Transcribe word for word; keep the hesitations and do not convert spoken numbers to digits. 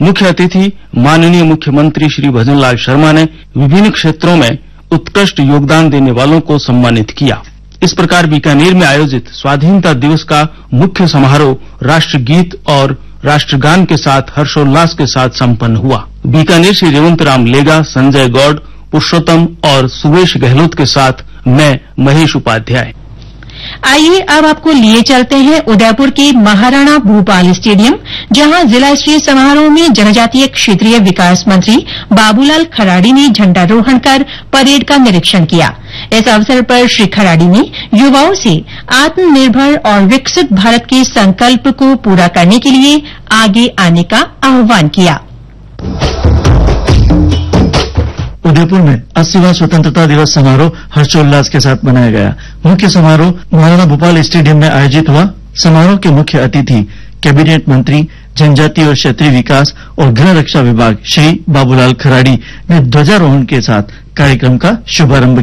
मुख्य अतिथि माननीय मुख्यमंत्री श्री भजनलाल शर्मा ने विभिन्न क्षेत्रों में उत्कृष्ट योगदान देने वालों को सम्मानित किया। इस प्रकार बीकानेर में आयोजित स्वाधीनता दिवस का मुख्य समारोह राष्ट्रगीत और राष्ट्रगान के साथ हर्षोल्लास के साथ संपन्न हुआ। बीकानेर से रेवंत राम लेगा, संजय गौड़, पुरुषोत्तम और सुरेश गहलोत के साथ मैं महेश उपाध्याय। आइए अब आपको लिए चलते हैं उदयपुर के महाराणा भूपाल स्टेडियम, जहां जिला स्तरीय समारोह में जनजातीय क्षेत्रीय विकास मंत्री बाबूलाल खराड़ी ने झंडारोहण कर परेड का निरीक्षण किया। इस अवसर पर श्री खराड़ी ने युवाओं से आत्मनिर्भर और विकसित भारत के संकल्प को पूरा करने के लिए आगे आने का आह्वान किया। उदयपुर में अस्सीवां स्वतंत्रता दिवस समारोह हर्षोल्लास के साथ मनाया गया। मुख्य समारोह महाराणा भूपाल स्टेडियम में आयोजित हुआ। समारोह के मुख्य अतिथि कैबिनेट मंत्री जनजातीय और क्षेत्रीय विकास और गृह रक्षा विभाग श्री बाबूलाल खराड़ी ने ध्वजारोहण के साथ कार्यक्रम का शुभारंभ